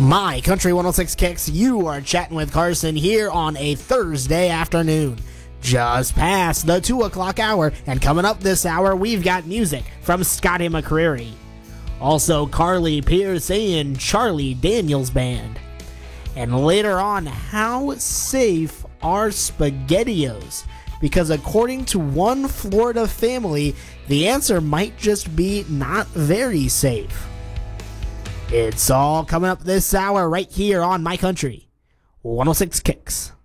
My Country 106 Kicks, you are chatting with Carson here on a Thursday afternoon. Just past the 2 o'clock hour, and coming up this hour, we've got music from Scotty McCreery. Also, Carly Pierce and Charlie Daniels Band. And later on, how safe are SpaghettiOs? Because according to one Florida family, the answer might just be not very safe. It's all coming up this hour right here on My Country 106 Kicks.